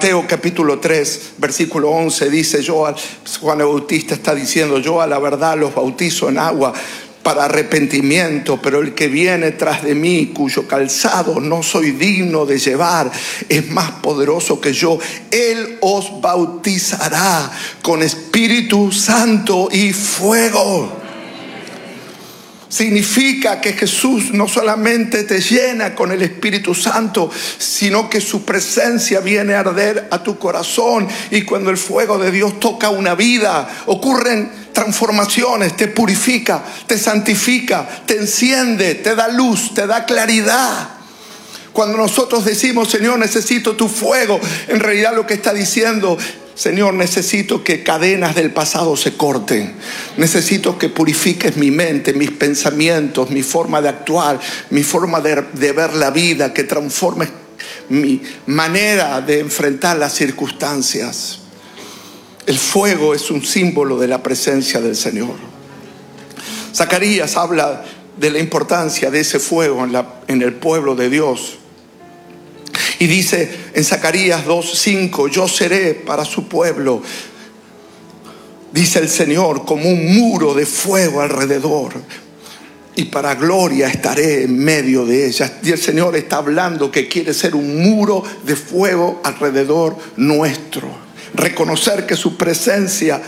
Mateo capítulo 3, versículo 11 dice, Juan el Bautista está diciendo, yo a la verdad los bautizo en agua para arrepentimiento, pero el que viene tras de mí, cuyo calzado no soy digno de llevar, es más poderoso que yo. Él os bautizará con Espíritu Santo y fuego. Significa que Jesús no solamente te llena con el Espíritu Santo, sino que su presencia viene a arder a tu corazón. Y cuando el fuego de Dios toca una vida, ocurren transformaciones, te purifica, te santifica, te enciende, te da luz, te da claridad. Cuando nosotros decimos, Señor, necesito tu fuego, en realidad lo que está diciendo, Señor, necesito que cadenas del pasado se corten. Necesito que purifiques mi mente, mis pensamientos, mi forma de actuar, mi forma de ver la vida, que transformes mi manera de enfrentar las circunstancias. El fuego es un símbolo de la presencia del Señor. Zacarías habla de la importancia de ese fuego en el pueblo de Dios. Y dice en Zacarías 2:5, yo seré para su pueblo, dice el Señor, como un muro de fuego alrededor, y para gloria estaré en medio de ellas. Y el Señor está hablando que quiere ser un muro de fuego alrededor nuestro. Reconocer que su presencia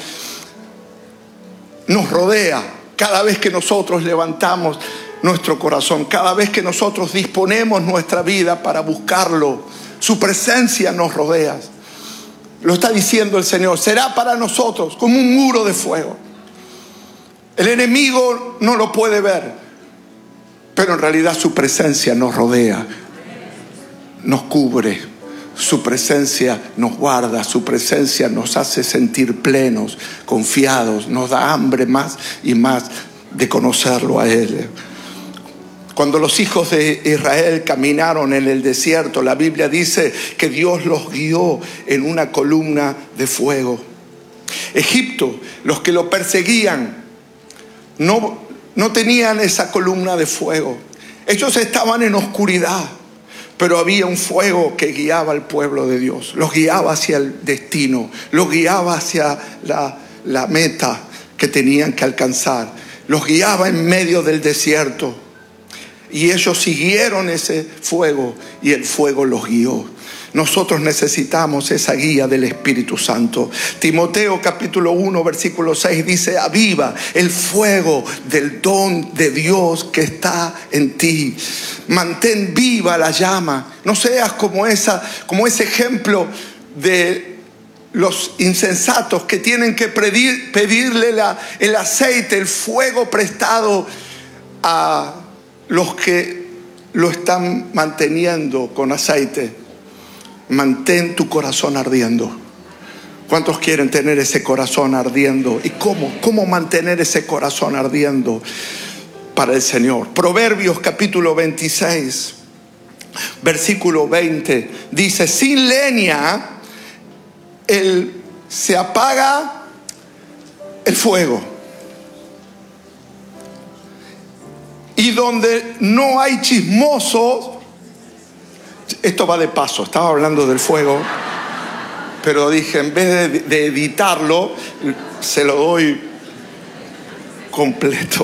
nos rodea cada vez que nosotros levantamos nuestro corazón, cada vez que nosotros disponemos nuestra vida para buscarlo. Su presencia nos rodea. Lo está diciendo el Señor, será para nosotros como un muro de fuego. El enemigo no lo puede ver, pero en realidad su presencia nos rodea, nos cubre. Su presencia nos guarda, su presencia nos hace sentir plenos, confiados, nos da hambre más y más de conocerlo a Él. Cuando los hijos de Israel caminaron en el desierto, la Biblia dice que Dios los guió en una columna de fuego. Egipto, los que lo perseguían, no tenían esa columna de fuego. Ellos estaban en oscuridad, pero había un fuego que guiaba al pueblo de Dios. Los guiaba hacia el destino, los guiaba hacia la meta que tenían que alcanzar. Los guiaba en medio del desierto. Y ellos siguieron ese fuego y el fuego los guió. Nosotros necesitamos esa guía del Espíritu Santo. Timoteo capítulo 1 versículo 6 dice, aviva el fuego del don de Dios que está en ti. Mantén viva la llama. No seas como ese ejemplo de los insensatos que tienen que pedirle el aceite, el fuego prestado a los que lo están manteniendo con aceite. Mantén tu corazón ardiendo. ¿Cuántos quieren tener ese corazón ardiendo? ¿Y cómo mantener ese corazón ardiendo para el Señor? Proverbios capítulo 26, versículo 20 dice, sin leña se apaga el fuego. Y donde no hay chismosos, esto va de paso, estaba hablando del fuego, pero dije, en vez de editarlo, se lo doy completo.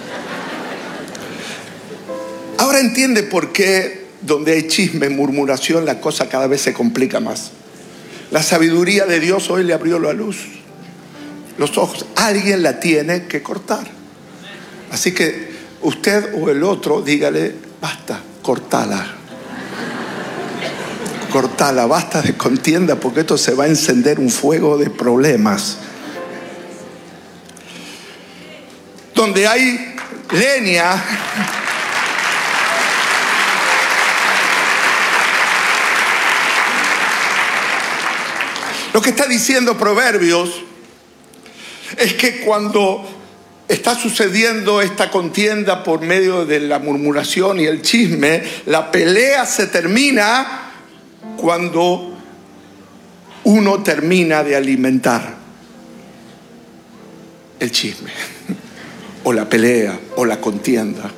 Ahora entiende por qué donde hay chisme, murmuración, la cosa cada vez se complica más. La sabiduría de Dios hoy le abrió la luz, los ojos. Alguien la tiene que cortar. Así que usted o el otro, dígale, basta, cortala. Cortala, basta de contienda, porque esto se va a encender un fuego de problemas. Donde hay leña, lo que está diciendo Proverbios es que cuando está sucediendo esta contienda por medio de la murmuración y el chisme, la pelea se termina cuando uno termina de alimentar el chisme o la pelea o la contienda.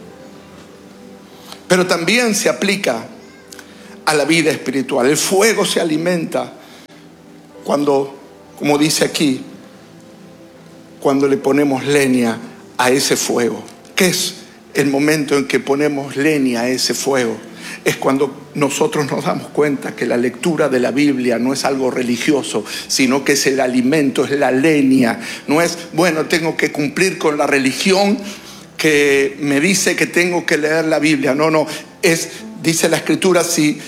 Pero también se aplica a la vida espiritual. El fuego se alimenta cuando, como dice aquí, cuando le ponemos leña a ese fuego. ¿Qué es el momento en que ponemos leña a ese fuego? Es cuando nosotros nos damos cuenta que la lectura de la Biblia no es algo religioso, sino que es el alimento, es la leña. No es, bueno, tengo que cumplir con la religión que me dice que tengo que leer la Biblia. No, es, dice la Escritura, si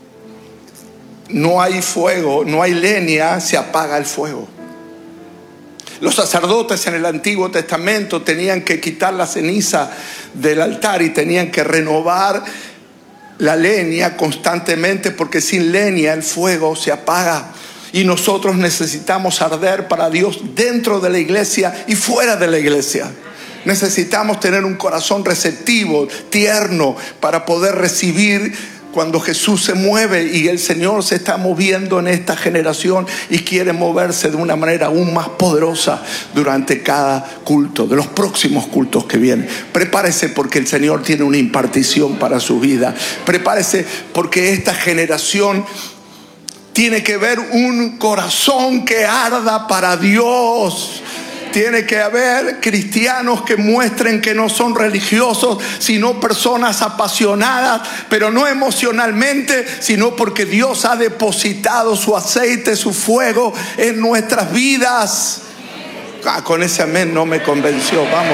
no hay fuego, no hay leña, se apaga el fuego. Los sacerdotes en el Antiguo Testamento tenían que quitar la ceniza del altar y tenían que renovar la leña constantemente, porque sin leña el fuego se apaga. Y nosotros necesitamos arder para Dios dentro de la iglesia y fuera de la iglesia. Necesitamos tener un corazón receptivo, tierno, para poder recibir cuando Jesús se mueve, y el Señor se está moviendo en esta generación y quiere moverse de una manera aún más poderosa durante cada culto, de los próximos cultos que vienen. Prepárese, porque el Señor tiene una impartición para su vida. Prepárese, porque esta generación tiene que ver un corazón que arda para Dios. Tiene que haber cristianos que muestren que no son religiosos, sino personas apasionadas, pero no emocionalmente, sino porque Dios ha depositado su aceite, su fuego en nuestras vidas. Con ese amén no me convenció, vamos.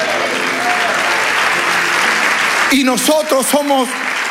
Y nosotros somos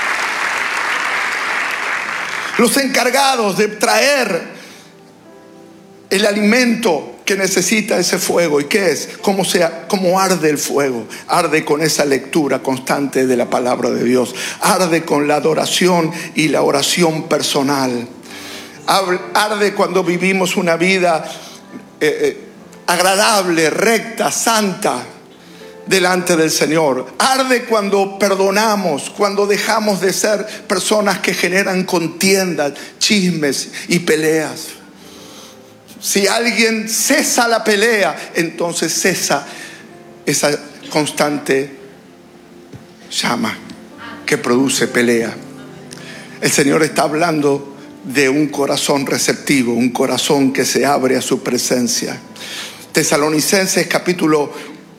los encargados de traer el alimento que necesita ese fuego. ¿Y qué es? ¿Cómo arde el fuego? Arde con esa lectura constante de la palabra de Dios. Arde con la adoración y la oración personal. Arde cuando vivimos una vida agradable, recta, santa delante del Señor. Arde cuando perdonamos, cuando dejamos de ser personas que generan contiendas, chismes y peleas. Si alguien cesa la pelea, entonces cesa esa constante llama que produce pelea. El Señor está hablando de un corazón receptivo, un corazón que se abre a su presencia. Tesalonicenses capítulo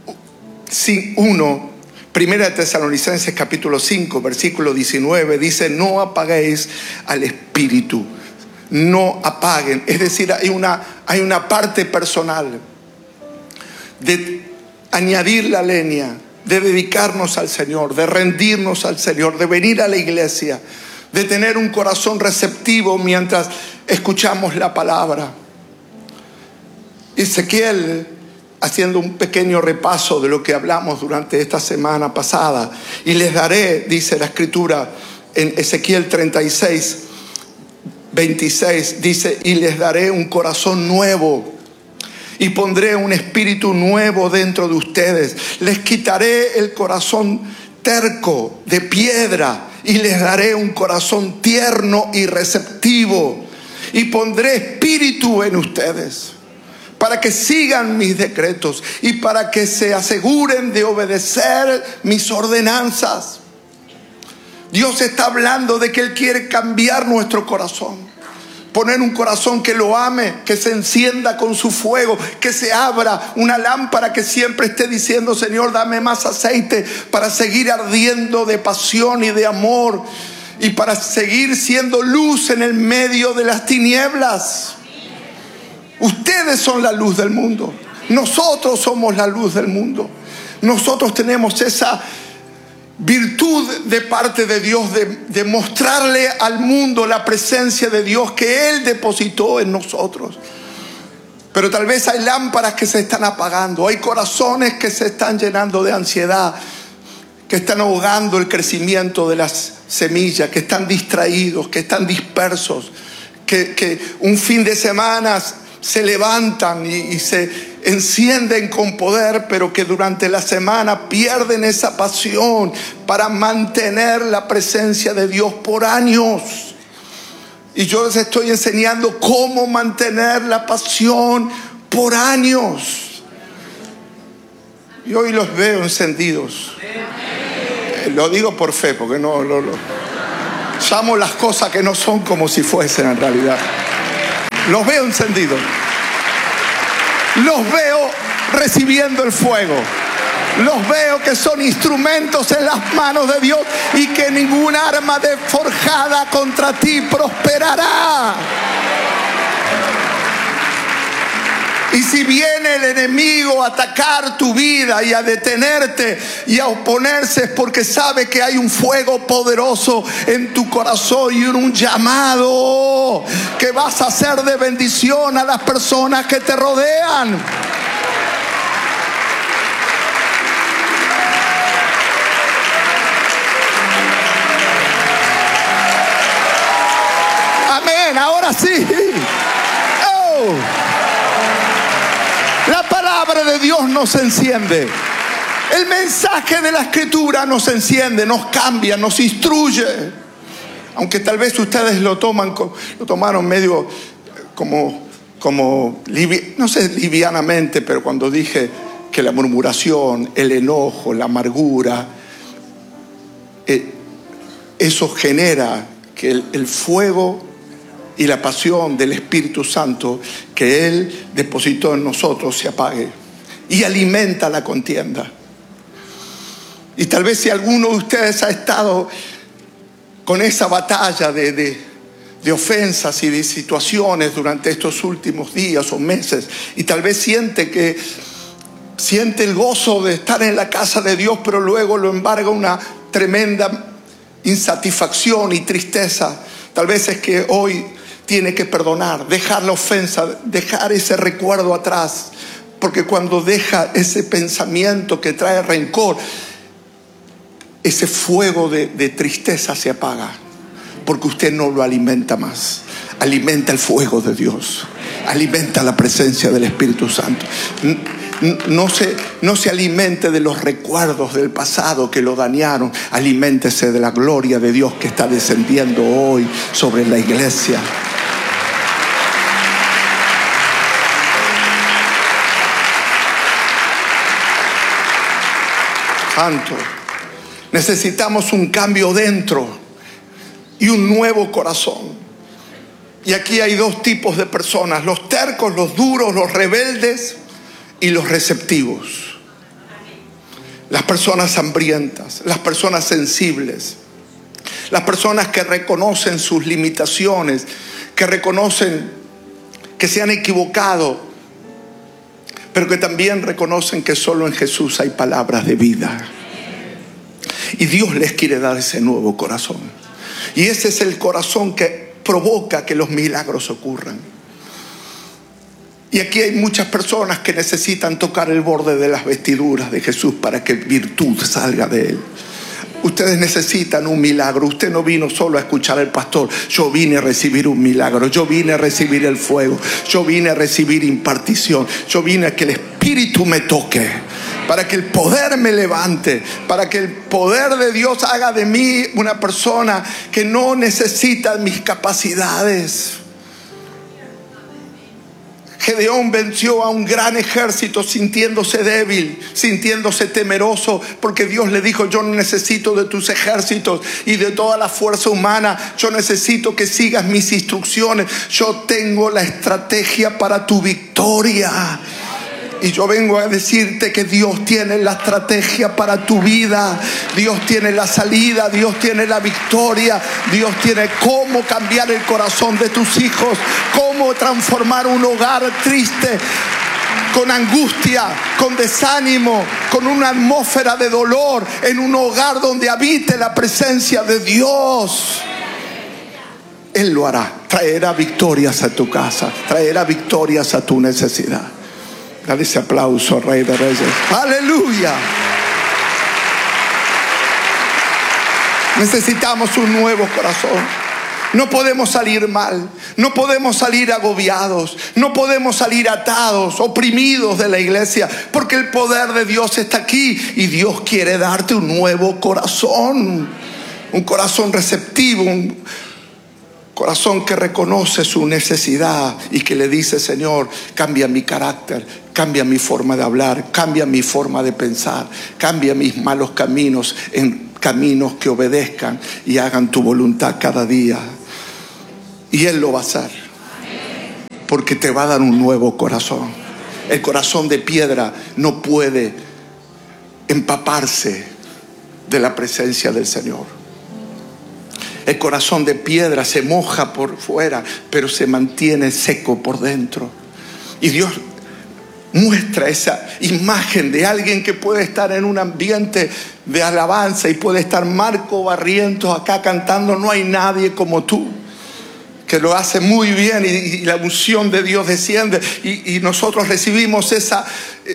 1, Primera de Tesalonicenses capítulo 5, versículo 19, dice: no apaguéis al Espíritu. No apaguen. Es decir, hay una parte personal de añadir la leña, de dedicarnos al Señor, de rendirnos al Señor, de venir a la iglesia, de tener un corazón receptivo mientras escuchamos la palabra. Ezequiel, haciendo un pequeño repaso de lo que hablamos durante esta semana pasada, y les daré, dice la Escritura en Ezequiel 36, 26, dice: y les daré un corazón nuevo y pondré un espíritu nuevo dentro de ustedes. Les quitaré el corazón terco de piedra y les daré un corazón tierno y receptivo, y pondré espíritu en ustedes para que sigan mis decretos y para que se aseguren de obedecer mis ordenanzas. Dios está hablando de que Él quiere cambiar nuestro corazón, poner un corazón que lo ame, que se encienda con su fuego, que se abra una lámpara que siempre esté diciendo: Señor, dame más aceite para seguir ardiendo de pasión y de amor, y para seguir siendo luz en el medio de las tinieblas. Ustedes son la luz del mundo. Nosotros somos la luz del mundo. Nosotros tenemos esa virtud de parte de Dios de mostrarle al mundo la presencia de Dios que Él depositó en nosotros. Pero tal vez hay lámparas que se están apagando, hay corazones que se están llenando de ansiedad, que están ahogando el crecimiento de las semillas, que están distraídos, que están dispersos, que un fin de semana se levantan y se encienden con poder, pero que durante la semana pierden esa pasión para mantener la presencia de Dios por años. Y yo les estoy enseñando cómo mantener la pasión por años. Y hoy los veo encendidos. Lo digo por fe, porque llamo las cosas que no son como si fuesen en realidad. Los veo encendidos. Los veo recibiendo el fuego. Los veo que son instrumentos en las manos de Dios y que ninguna arma forjada contra ti prosperará. Y si viene el enemigo a atacar tu vida y a detenerte y a oponerse, es porque sabe que hay un fuego poderoso en tu corazón y un llamado que vas a hacer de bendición a las personas que te rodean. Amén, ahora sí. Oh. La palabra de Dios nos enciende. El mensaje de la Escritura nos enciende, nos cambia, nos instruye. Aunque tal vez ustedes lo tomaron medio no sé, livianamente, pero cuando dije que la murmuración, el enojo, la amargura, eso genera que el fuego y la pasión del Espíritu Santo que Él depositó en nosotros se apague y alimenta la contienda. Y tal vez si alguno de ustedes ha estado con esa batalla de ofensas y de situaciones durante estos últimos días o meses, y tal vez siente el gozo de estar en la casa de Dios, pero luego lo embarga una tremenda insatisfacción y tristeza, tal vez es que hoy tiene que perdonar, dejar la ofensa, dejar ese recuerdo atrás, porque cuando deja ese pensamiento que trae rencor, ese fuego de tristeza se apaga, porque usted no lo alimenta más. Alimenta el fuego de Dios, alimenta la presencia del Espíritu Santo. No se alimente de los recuerdos del pasado que lo dañaron. Aliméntese de la gloria de Dios que está descendiendo hoy sobre la iglesia. Santo. Necesitamos un cambio dentro y un nuevo corazón. Y aquí hay dos tipos de personas: los tercos, los duros, los rebeldes y los receptivos. Las personas hambrientas, las personas sensibles, las personas que reconocen sus limitaciones, que reconocen que se han equivocado, pero que también reconocen que solo en Jesús hay palabras de vida. Y Dios les quiere dar ese nuevo corazón. Y ese es el corazón que provoca que los milagros ocurran. Y aquí hay muchas personas que necesitan tocar el borde de las vestiduras de Jesús para que virtud salga de Él. Ustedes necesitan un milagro. Usted no vino solo a escuchar al pastor. Yo vine a recibir un milagro. Yo vine a recibir el fuego. Yo vine a recibir impartición. Yo vine a que el Espíritu me toque, para que el poder me levante, para que el poder de Dios haga de mí una persona que no necesita mis capacidades. Gedeón venció a un gran ejército sintiéndose débil, sintiéndose temeroso, porque Dios le dijo: yo no necesito de tus ejércitos y de toda la fuerza humana, yo necesito que sigas mis instrucciones. Yo tengo la estrategia para tu victoria. Y yo vengo a decirte que Dios tiene la estrategia para tu vida. Dios tiene la salida, Dios tiene la victoria. Dios tiene cómo cambiar el corazón de tus hijos, cómo transformar un hogar triste, con angustia, con desánimo, con una atmósfera de dolor, en un hogar donde habite la presencia de Dios. Él lo hará. Traerá victorias a tu casa, traerá victorias a tu necesidad. Dale ese aplauso al Rey de Reyes. ¡Aleluya! Necesitamos un nuevo corazón. No podemos salir mal, no podemos salir agobiados, no podemos salir atados, oprimidos de la iglesia, porque el poder de Dios está aquí y Dios quiere darte un nuevo corazón, un corazón receptivo, un corazón que reconoce su necesidad y que le dice: Señor, cambia mi carácter, cambia mi forma de hablar, cambia mi forma de pensar, cambia mis malos caminos en caminos que obedezcan y hagan tu voluntad cada día. Y Él lo va a hacer. porque te va a dar un nuevo corazón. El corazón de piedra no puede empaparse de la presencia del Señor. El corazón de piedra se moja por fuera, pero se mantiene seco por dentro. Y Dios muestra esa imagen de alguien que puede estar en un ambiente de alabanza y puede estar Marco Barrientos acá cantando "No hay nadie como tú", que lo hace muy bien, y la unción de Dios desciende y nosotros recibimos esa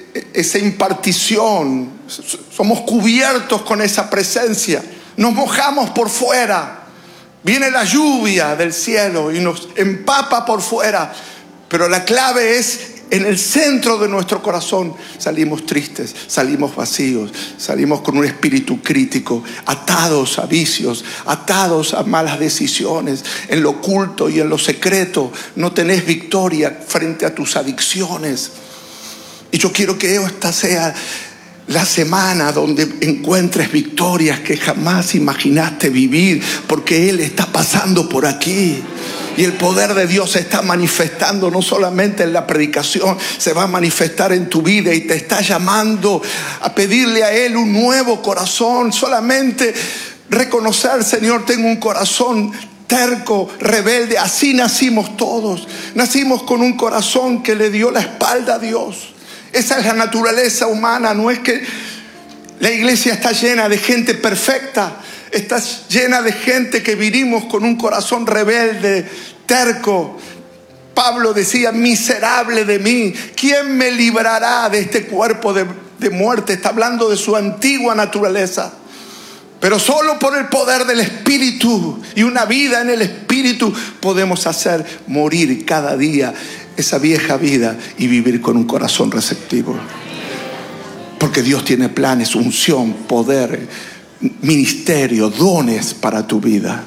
impartición. Somos cubiertos con esa presencia, nos mojamos por fuera, viene la lluvia del cielo y nos empapa por fuera, pero la clave es: en el centro de nuestro corazón salimos tristes, salimos vacíos, salimos con un espíritu crítico, atados a vicios, atados a malas decisiones. En lo oculto y en lo secreto no tenés victoria frente a tus adicciones. Y yo quiero que esta sea la semana donde encuentres victorias que jamás imaginaste vivir, porque Él está pasando por aquí. Y el poder de Dios se está manifestando no solamente en la predicación, se va a manifestar en tu vida y te está llamando a pedirle a Él un nuevo corazón. Solamente reconocer: Señor, tengo un corazón terco, rebelde. Así nacimos todos. Nacimos con un corazón que le dio la espalda a Dios. Esa es la naturaleza humana. No es que la iglesia está llena de gente perfecta. Está llena de gente que vivimos con un corazón rebelde, terco. Pablo decía: miserable de mí, ¿quién me librará de este cuerpo de muerte? Está hablando de su antigua naturaleza. Pero solo por el poder del Espíritu y una vida en el Espíritu podemos hacer morir cada día esa vieja vida y vivir con un corazón receptivo. Porque Dios tiene planes, unción, poder, ministerio, dones para tu vida.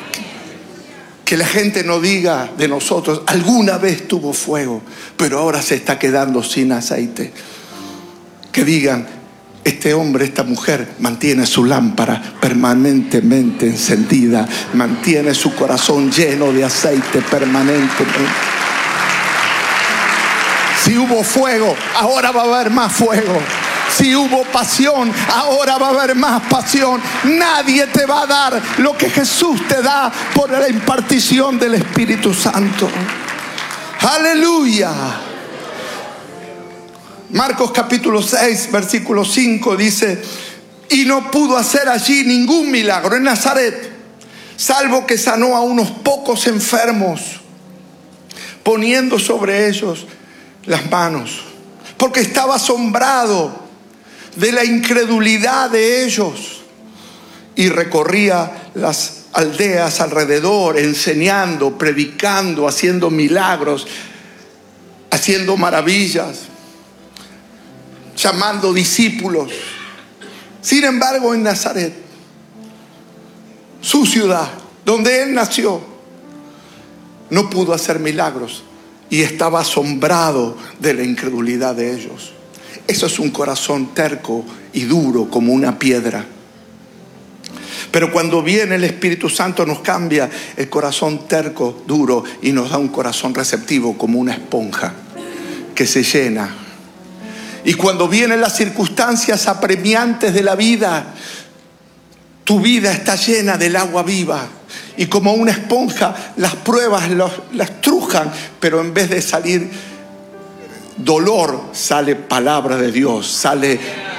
Que la gente no diga de nosotros: alguna vez tuvo fuego, pero ahora se está quedando sin aceite. Que digan: este hombre, esta mujer mantiene su lámpara permanentemente encendida, mantiene su corazón lleno de aceite permanentemente. Si hubo fuego, ahora va a haber más fuego. Si hubo pasión, ahora va a haber más pasión. Nadie te va a dar lo que Jesús te da por la impartición del Espíritu Santo. Aleluya. Marcos capítulo 6, versículo 5 dice: y no pudo hacer allí ningún milagro en Nazaret, salvo que sanó a unos pocos enfermos, poniendo sobre ellos las manos, porque estaba asombrado de la incredulidad de ellos. Y recorría las aldeas alrededor, enseñando, predicando, haciendo milagros, haciendo maravillas, llamando discípulos. Sin embargo, en Nazaret, su ciudad, donde él nació, no pudo hacer milagros y estaba asombrado de la incredulidad de ellos. Eso es un corazón terco y duro como una piedra. Pero cuando viene el Espíritu Santo nos cambia el corazón terco, duro, y nos da un corazón receptivo como una esponja que se llena. Y cuando vienen las circunstancias apremiantes de la vida, tu vida está llena del agua viva. Y como una esponja, las pruebas las trujan, pero en vez de salir dolor, sale palabra de Dios, sale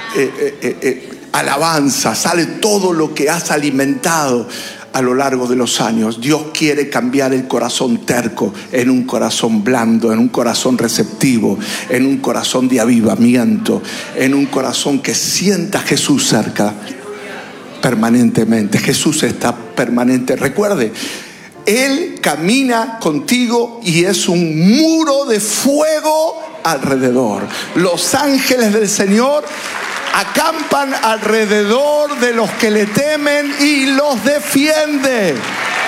alabanza, sale todo lo que has alimentado a lo largo de los años. Dios quiere cambiar el corazón terco en un corazón blando, en un corazón receptivo, en un corazón de avivamiento, en un corazón que sienta a Jesús cerca permanentemente. Jesús está permanente. Recuerde, Él camina contigo y es un muro de fuego alrededor. Los ángeles del Señor acampan alrededor de los que le temen y los defiende.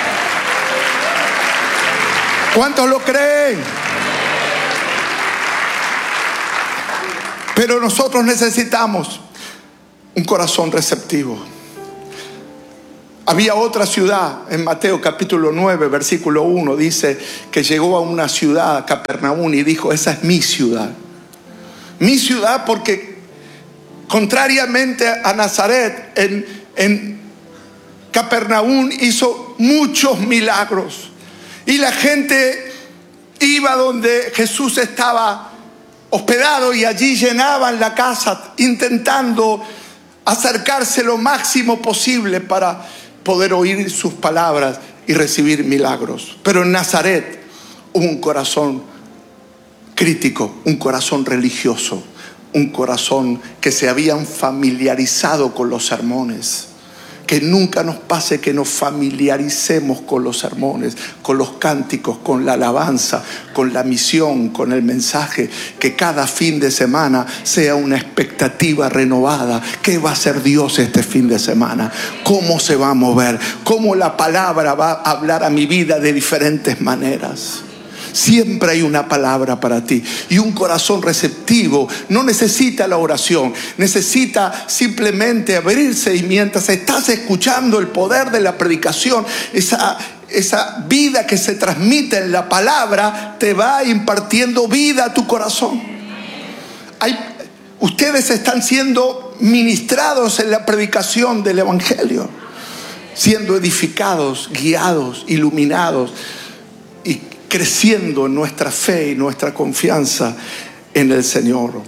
¿Cuántos lo creen? Pero nosotros necesitamos un corazón receptivo. Había otra ciudad, en Mateo capítulo 9, versículo 1, dice que llegó a una ciudad, Capernaum, y dijo: esa es mi ciudad. Mi ciudad, porque contrariamente a Nazaret, en Capernaum hizo muchos milagros. Y la gente iba donde Jesús estaba hospedado y allí llenaban la casa, intentando acercarse lo máximo posible para poder oír sus palabras y recibir milagros. Pero en Nazaret hubo un corazón crítico, un corazón religioso, un corazón que se habían familiarizado con los sermones. Que nunca nos pase que nos familiaricemos con los sermones, con los cánticos, con la alabanza, con la misión, con el mensaje. Que cada fin de semana sea una expectativa renovada. ¿Qué va a hacer Dios este fin de semana? ¿Cómo se va a mover? ¿Cómo la palabra va a hablar a mi vida de diferentes maneras? Siempre hay una palabra para ti. Y un corazón receptivo no necesita la oración, necesita simplemente abrirse, y mientras estás escuchando el poder de la predicación, esa vida que se transmite en la palabra te va impartiendo vida a tu corazón. Ustedes están siendo ministrados en la predicación del Evangelio, siendo edificados, guiados, iluminados y creciendo en nuestra fe y nuestra confianza en el Señor.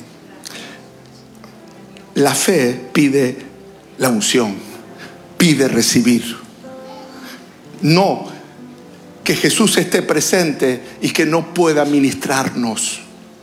La fe pide la unción, pide recibir. No que Jesús esté presente y que no pueda ministrarnos.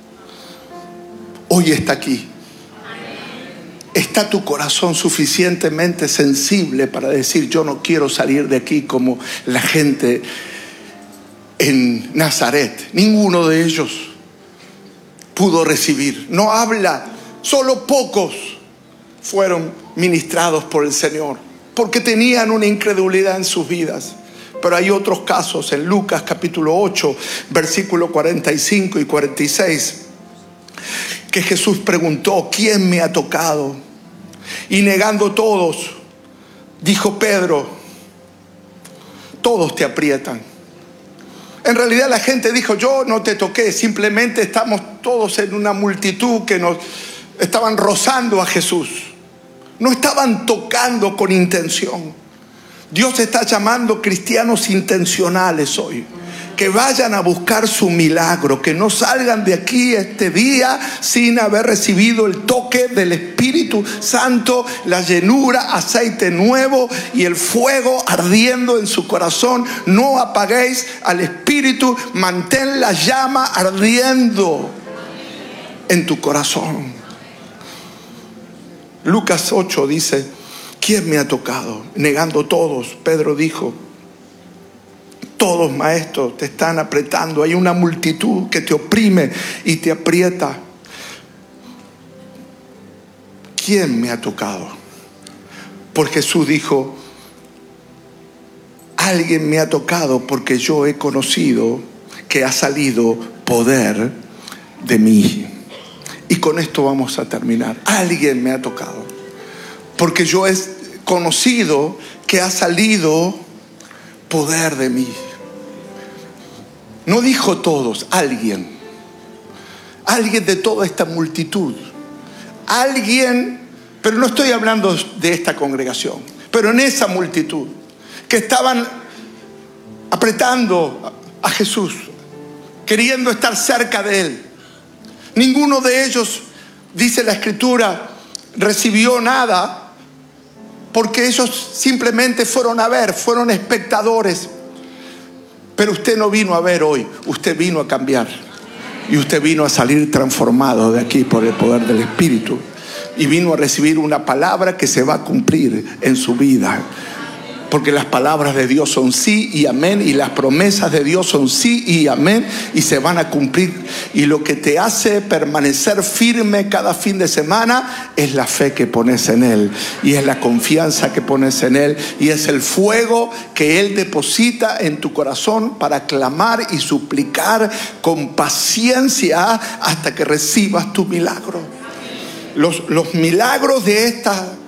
Hoy está aquí. ¿Está tu corazón suficientemente sensible para decir: yo no quiero salir de aquí como la gente en Nazaret? Ninguno de ellos pudo recibir. No habla, solo pocos fueron ministrados por el Señor, porque tenían una incredulidad en sus vidas. Pero hay otros casos en Lucas capítulo 8, versículo 45 y 46, que Jesús preguntó: ¿quién me ha tocado? Y negando todos, dijo Pedro: todos te aprietan. En realidad la gente dijo: yo no te toqué, simplemente estamos todos en una multitud que nos estaban rozando a Jesús. No estaban tocando con intención. Dios está llamando cristianos intencionales hoy, que vayan a buscar su milagro, que no salgan de aquí este día sin haber recibido el toque del Espíritu Santo, la llenura, aceite nuevo y el fuego ardiendo en su corazón. No apaguéis al Espíritu, mantén la llama ardiendo en tu corazón. Lucas 8 dice: ¿quién me ha tocado? Negando todos, Pedro dijo: todos, maestro, te están apretando. Hay una multitud que te oprime y te aprieta. ¿Quién me ha tocado? Porque Jesús dijo: alguien me ha tocado, porque yo he conocido que ha salido poder de mí. Y con esto vamos a terminar. Alguien me ha tocado, porque yo he conocido que ha salido poder de mí. No dijo todos, alguien. Alguien de toda esta multitud. Alguien, pero no estoy hablando de esta congregación, pero en esa multitud que estaban apretando a Jesús, queriendo estar cerca de Él. Ninguno de ellos, dice la Escritura, recibió nada, porque ellos simplemente fueron a ver, fueron espectadores. Pero usted no vino a ver hoy, usted vino a cambiar. Y usted vino a salir transformado de aquí por el poder del Espíritu. Y vino a recibir una palabra que se va a cumplir en su vida. Porque las palabras de Dios son sí y amén, y las promesas de Dios son sí y amén, y se van a cumplir. Y lo que te hace permanecer firme cada fin de semana es la fe que pones en Él, y es la confianza que pones en Él, y es el fuego que Él deposita en tu corazón para clamar y suplicar con paciencia hasta que recibas tu milagro. Los milagros de esta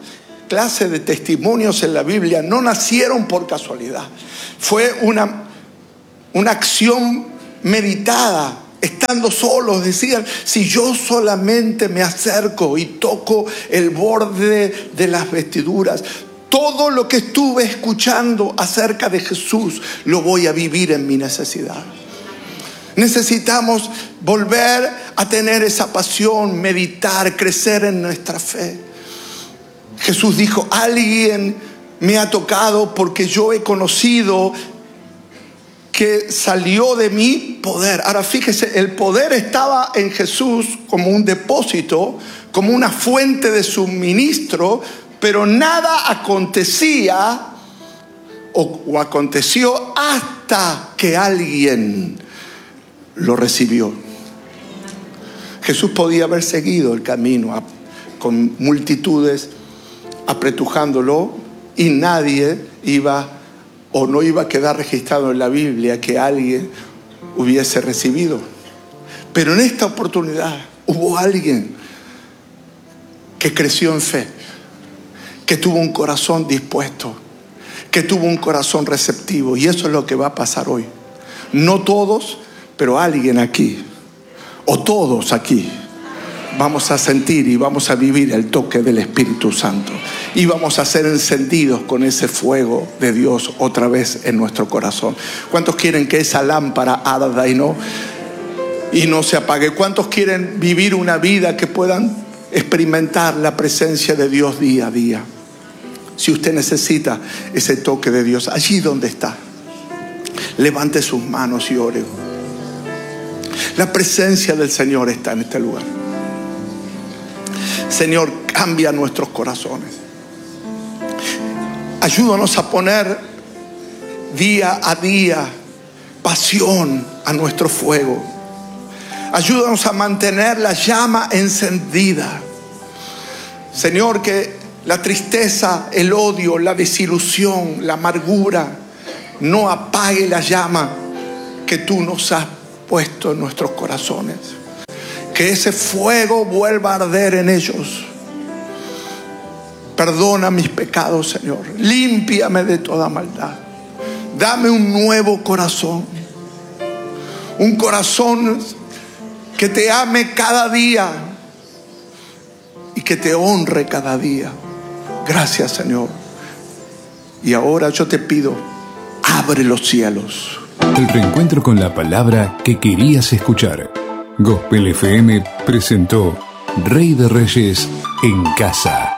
clase de testimonios en la Biblia no nacieron por casualidad. Fue una acción meditada. Estando solos, decían, si yo solamente me acerco y toco el borde de las vestiduras, todo lo que estuve escuchando acerca de Jesús lo voy a vivir en mi necesidad. Necesitamos volver a tener esa pasión, meditar, crecer en nuestra fe. Jesús dijo, alguien me ha tocado porque yo he conocido que salió de mi poder. Ahora fíjese, el poder estaba en Jesús como un depósito, como una fuente de suministro, pero nada acontecía o aconteció hasta que alguien lo recibió. Jesús podía haber seguido el camino con multitudes apretujándolo y nadie iba o no iba a quedar registrado en la Biblia que alguien hubiese recibido. Pero en esta oportunidad hubo alguien que creció en fe, que tuvo un corazón dispuesto, que tuvo un corazón receptivo. Y eso es lo que va a pasar hoy. No todos, pero alguien aquí, o todos aquí, vamos a sentir y vamos a vivir el toque del Espíritu Santo. Y vamos a ser encendidos con ese fuego de Dios otra vez en nuestro corazón. ¿Cuántos quieren que esa lámpara arda y no se apague? ¿Cuántos quieren vivir una vida que puedan experimentar la presencia de Dios día a día? Si usted necesita ese toque de Dios, allí donde está, levante sus manos y ore. La presencia del Señor está en este lugar. Señor, cambia nuestros corazones. Ayúdanos a poner día a día pasión a nuestro fuego. Ayúdanos a mantener la llama encendida. Señor, que la tristeza, el odio, la desilusión, la amargura no apague la llama que tú nos has puesto en nuestros corazones. Que ese fuego vuelva a arder en ellos. Perdona mis pecados, Señor. Límpiame de toda maldad. Dame un nuevo corazón. Un corazón que te ame cada día y que te honre cada día. Gracias, Señor. Y ahora yo te pido, abre los cielos. El reencuentro con la palabra que querías escuchar. Gospel FM presentó Rey de Reyes en Casa.